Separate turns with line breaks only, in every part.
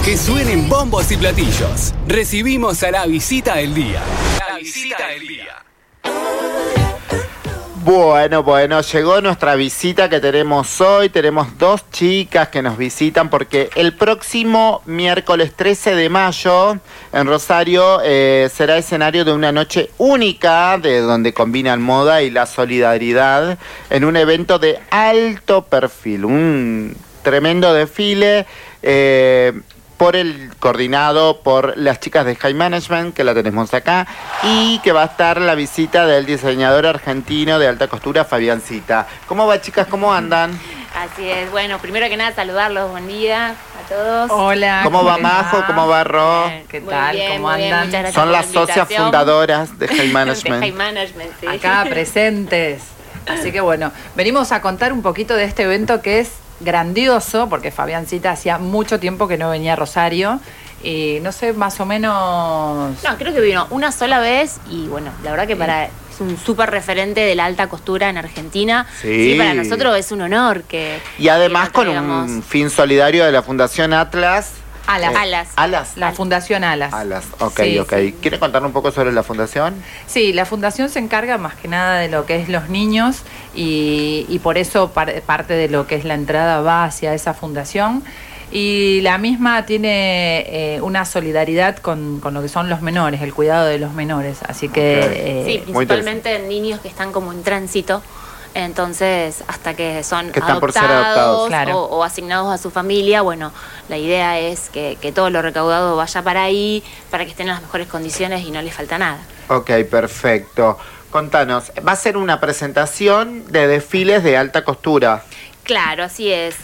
Que suenen bombos y platillos. Recibimos a la visita del día. La visita del día.
Bueno, llegó nuestra visita que tenemos hoy. Tenemos 2 chicas que nos visitan porque el próximo miércoles 13 de mayo en Rosario será escenario de una noche única de donde combinan moda y la solidaridad en un evento de alto perfil. Un tremendo desfile coordinado por las chicas de High Management, que la tenemos acá, y que va a estar la visita del diseñador argentino de alta costura, Fabiancita. ¿Cómo va, chicas? ¿Cómo andan?
Así es. Bueno, primero que nada, saludarlos. Buen día a todos.
Hola.
¿Cómo va Majo? ¿Cómo va Ro?
¿Qué tal?
Bien,
¿Cómo
muy bien,
andan?
muchas gracias
Son
por
las
la
socias
invitación.
fundadoras de High Management.
De High Management, sí.
Acá presentes. Así que bueno, venimos a contar un poquito de este evento que es grandioso, porque Fabiancita hacía mucho tiempo que no venía a Rosario. Y no sé, más o menos...
No, creo que vino una sola vez y bueno, la verdad que es un súper referente de la alta costura en Argentina.
Sí.
Para nosotros es un honor que...
Y además
que
con
traigamos.
un fin solidario de la Fundación Atlas.
Alas.
La Fundación Alas.
Alas, ok.
Sí.
¿Quiere contarnos un poco sobre la fundación?
Sí, la fundación se encarga más que nada de lo que es los niños y por eso parte de lo que es la entrada va hacia esa fundación. Y la misma tiene una solidaridad con lo que son los menores, el cuidado de los menores. Así que...
Sí, principalmente en niños que están como en tránsito. Entonces, hasta que son
Que están por ser adoptados.
Claro.
o asignados a su familia, bueno, la idea es que todo lo recaudado vaya para ahí, para que estén en las mejores condiciones y no les falta nada.
Ok, perfecto. Contanos, va a ser una presentación de desfiles de alta costura.
Claro, así es.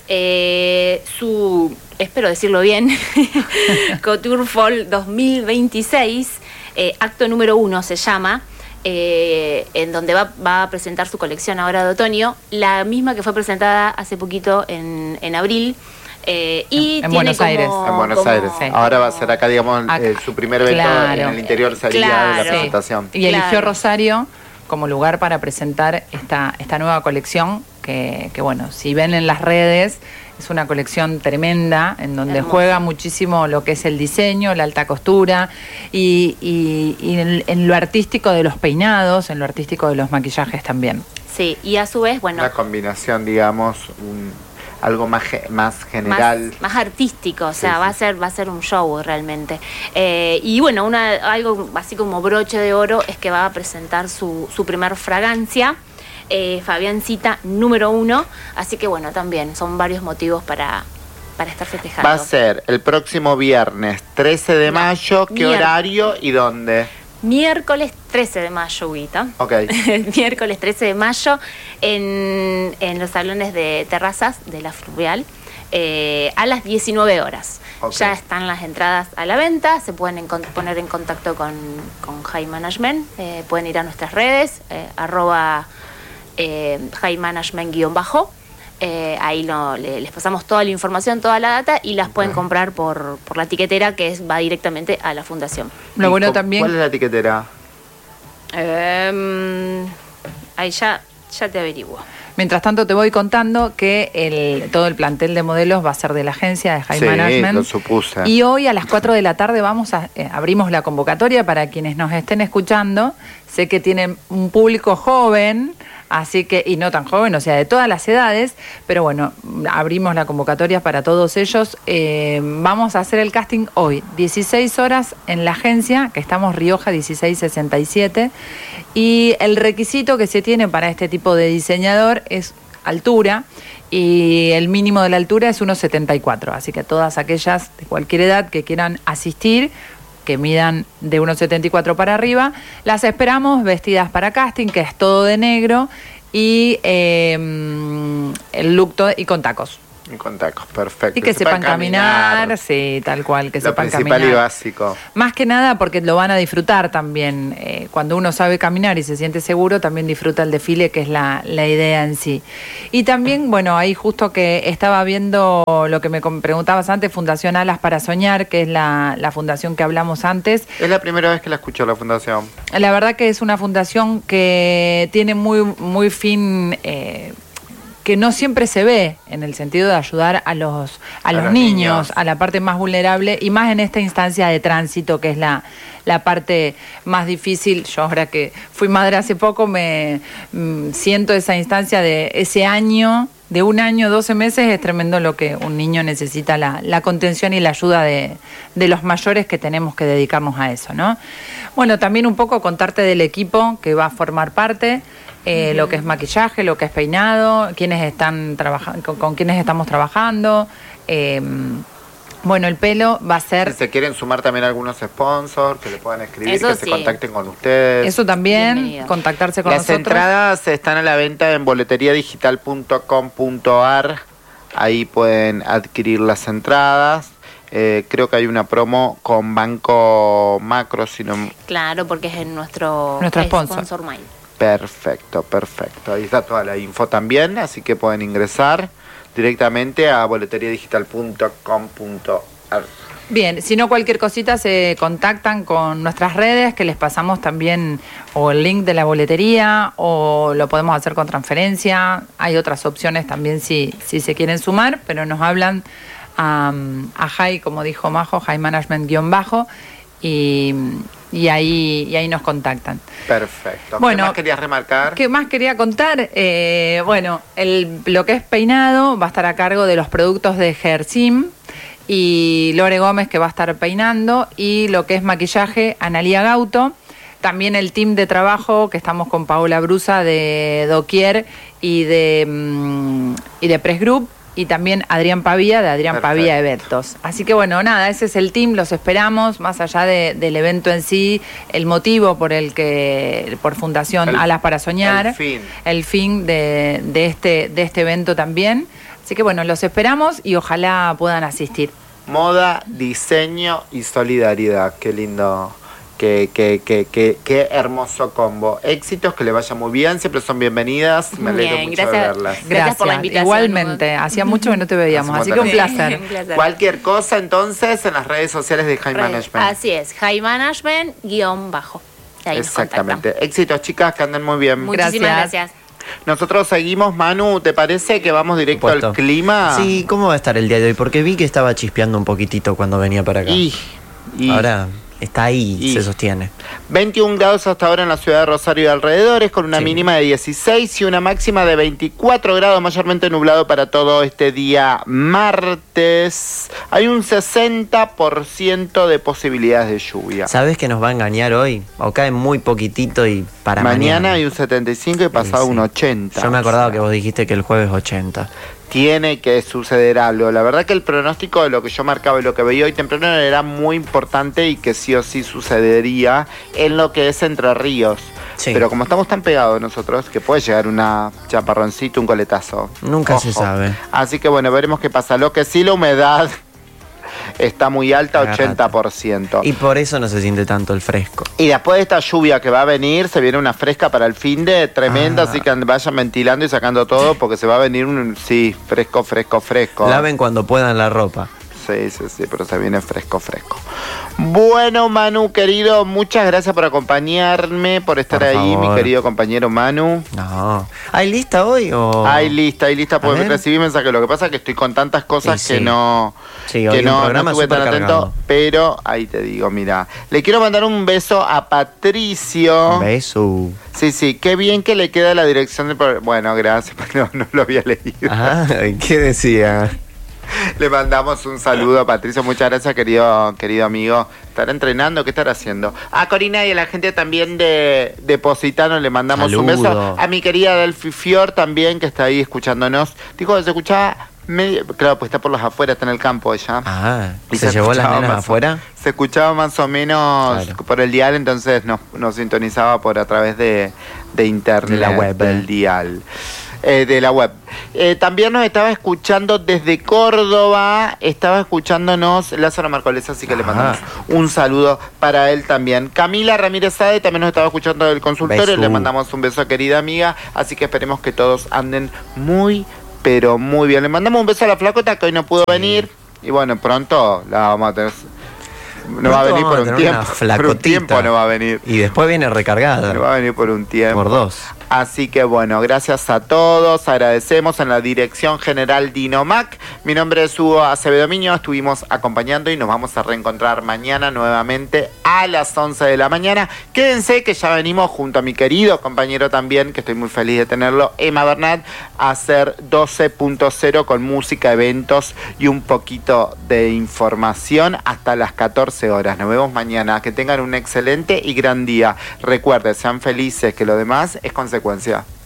Espero decirlo bien, Couture Fall 2026, acto número 1 se llama, en donde va a presentar su colección ahora de otoño, la misma que fue presentada hace poquito en abril. Y
En Buenos Aires.
En Buenos Aires.
Sí.
Ahora va a ser acá, digamos,
Acá.
Su primer evento
Claro.
en el interior sería de
Claro.
la
Sí.
presentación.
Y eligió
Claro.
Rosario como lugar para presentar esta nueva colección que bueno, si ven en las redes, es una colección tremenda en donde
Hermosa.
juega muchísimo lo que es el diseño, la alta costura y en lo artístico de los peinados, en lo artístico de los maquillajes también.
Sí, y a su vez, bueno,
Una combinación, digamos, algo más general.
más artístico, o sea,
Sí,
va a ser un show realmente. Y bueno, algo así como broche de oro es que va a presentar su primer fragancia, Fabiancita número 1, así que bueno, también son varios motivos para estar festejando.
Va a ser el próximo viernes 13 de mayo. ¿Qué horario y dónde?
Miércoles 13 de mayo, Huguita.
Ok.
Miércoles 13 de mayo en los salones de terrazas de la Fluvial a las 19 horas.
Ok.
Ya están las entradas a la venta, se pueden poner en contacto con High Management, pueden ir a nuestras redes, @High Management_. Ahí les pasamos toda la información, toda la data y las pueden comprar por la etiquetera que va directamente a la fundación.
Lo bueno
¿Cuál
también...
es la etiquetera?
Ahí ya te averiguo.
Mientras tanto te voy contando que todo el plantel de modelos va a ser de la agencia de High
Sí,
Management.
lo supuse.
Y hoy a las 4 de la tarde abrimos la convocatoria para quienes nos estén escuchando. Sé que tienen un público joven, así que, y no tan joven, o sea, de todas las edades, pero bueno, abrimos la convocatoria para todos ellos. Vamos a hacer el casting hoy, 16 horas en la agencia, que estamos Rioja 1667, y el requisito que se tiene para este tipo de diseñador es altura, y el mínimo de la altura es 1,74, así que todas aquellas de cualquier edad que quieran asistir, que midan de 1,74 para arriba, las esperamos vestidas para casting, que es todo de negro, y el look y con tacos.
Y con tacos, perfecto.
Y que sepan caminar, sí, tal cual, que
Lo
sepan
principal
caminar.
y básico.
Más que nada porque lo van a disfrutar también. Cuando uno sabe caminar y se siente seguro, también disfruta el desfile, que es la idea en sí. Y también, bueno, ahí justo que estaba viendo lo que me preguntabas antes, Fundación Alas para Soñar, que es la fundación que hablamos antes.
Es la primera vez que la escucho, la fundación.
La verdad que es una fundación que tiene muy fin... que no siempre se ve, en el sentido de ayudar a los niños, a la parte más vulnerable, y más en esta instancia de tránsito, que es la parte más difícil. Yo ahora que fui madre hace poco, me siento esa instancia de ese año, de 1 año, 12 meses, es tremendo lo que un niño necesita, la contención y la ayuda de los mayores, que tenemos que dedicarnos a eso, ¿no? Bueno, también un poco contarte del equipo que va a formar parte, lo que es maquillaje, lo que es peinado, quienes están trabajando, con quienes estamos trabajando. Bueno, el pelo va a ser...
Si se quieren sumar también algunos sponsors, que le puedan escribir,
Eso
que
sí.
se contacten con ustedes.
Eso también,
Bienvenido.
contactarse con
Las
nosotros.
entradas están a la venta en boleteriadigital.com.ar. Ahí pueden adquirir las entradas. Creo que hay una promo con Banco Macro, si no...
Claro, porque es en nuestro
sponsor.
mail.
Perfecto. Ahí está toda la info también, así que pueden ingresar directamente a boleteriadigital.com.ar.
Bien, si no, cualquier cosita se contactan con nuestras redes, que les pasamos también o el link de la boletería, o lo podemos hacer con transferencia. Hay otras opciones también si se quieren sumar, pero nos hablan a High, como dijo Majo, High Management -- y ahí nos contactan.
Perfecto.
Bueno,
¿qué más querías remarcar?
¿Qué más quería contar? Bueno, lo que es peinado va a estar a cargo de los productos de Gersim, y Lore Gómez, que va a estar peinando, y lo que es maquillaje, Analía Gauto. También el team de trabajo, que estamos con Paola Brusa de Doquier y de Press Group, y también Adrián Pavía, de Adrián
Perfecto.
Pavía Eventos. Así que bueno, nada, ese es el team, los esperamos, más allá del evento en sí, el motivo por Fundación Alas para Soñar, el fin de este evento también. Así que bueno, los esperamos y ojalá puedan asistir.
Moda, diseño y solidaridad. Qué lindo, qué hermoso combo. Éxitos, que le vaya muy bien, siempre son bienvenidas. Me alegro
Bien,
mucho de verlas.
Gracias por la invitación.
Igualmente, hacía mucho que no te veíamos,
Hace
así que un
montón.
placer.
Un placer.
Cualquier cosa, entonces, en las redes sociales de High Management.
Así es, High Management _. Ahí nos
Exactamente.
contactan.
Éxitos, chicas, que anden muy bien.
Muchísimas gracias.
Nosotros seguimos, Manu, ¿te parece que vamos directo
Por supuesto.
al clima?
Sí, ¿cómo va a estar el día de hoy? Porque vi que estaba chispeando un poquitito cuando venía para acá.
Y
Ahora está ahí,
Y-
se sostiene.
21 grados hasta ahora en la ciudad de Rosario y alrededores, con una
Sí.
mínima de 16 y una máxima de 24 grados, mayormente nublado para todo este día martes. Hay un 60% de posibilidades de lluvia.
¿Sabes que nos va a engañar hoy? O cae muy poquitito y para mañana.
Hay un 75 y pasado
Sí.
un 80.
Yo me acordaba que vos dijiste que el jueves 80.
Tiene que suceder algo. La verdad que el pronóstico de lo que yo marcaba y lo que veía hoy temprano era muy importante, y que sí o sí sucedería en lo que es Entre Ríos.
Sí.
Pero como estamos tan pegados nosotros, que puede llegar una chaparroncito, un coletazo.
Nunca se sabe.
Así que bueno, veremos qué pasa. Lo que sí, la humedad está muy alta,
Agarrate.
80%.
Y por eso no se siente tanto el fresco.
Y después de esta lluvia que va a venir, se viene una fresca para el fin de tremenda,
Ah.
así que vayan ventilando y sacando todo, porque se va a venir un, sí, fresco.
Laven cuando puedan la ropa.
Sí, pero se viene fresco. Bueno, Manu, querido, muchas gracias por acompañarme, por estar
Por
ahí, mi
favor.
querido compañero Manu.
No. ¿Hay lista hoy o...?
Hay lista,
A
porque
ver.
recibí mensaje. Lo que pasa es que estoy con tantas cosas
Y sí.
que no...
Sí, hoy
que
un
no
programa
estuve tan
supercargado.
atento, pero ahí te digo, mira, le quiero mandar un beso a Patricio.
Beso.
Sí, qué bien que le queda la dirección del programa. Bueno, gracias, pero no lo había leído.
Ajá, ¿qué decía?
Le mandamos un saludo a Patricio, muchas gracias, querido amigo. ¿Estará entrenando? ¿Qué estará haciendo? A Corina y a la gente también de Positano le mandamos un beso.
Saludo.
A mi querida Delphi Fior también, que está ahí escuchándonos. Dijo que se escuchaba medio... Claro, pues está por los afuera, está en el campo ella.
Ah,
Y
¿se llevó las
escuchaba
nenas
más-
afuera?
Se escuchaba más o menos
Claro.
por el dial, entonces nos sintonizaba a través de internet,
De la web.
del dial. De la web. También nos estaba escuchando desde Córdoba, estaba escuchándonos Lázaro Marcoles, así que le mandamos un saludo para él también. Camila Ramírez Sade también nos estaba escuchando del consultorio,
Beso.
le mandamos un beso a querida amiga, así que esperemos que todos anden muy, pero muy bien. Le mandamos un beso a la flacota que hoy no pudo venir, y bueno, pronto la vamos a tener. No va a
Pronto
venir
vamos
por
a
un
tener
tiempo.
una
Por un
flacotita.
tiempo no va a venir.
Y después viene recargada.
No va a venir por un tiempo.
Por 2.
Así que bueno, gracias a todos, agradecemos en la dirección general Dinomac. Mi nombre es Hugo Acevedo Miño, estuvimos acompañando y nos vamos a reencontrar mañana nuevamente a las 11 de la mañana. Quédense que ya venimos junto a mi querido compañero también, que estoy muy feliz de tenerlo, Emma Bernat, a hacer 12.0 con música, eventos y un poquito de información hasta las 14 horas. Nos vemos mañana, que tengan un excelente y gran día. Recuerden, sean felices, que lo demás es consecuencia.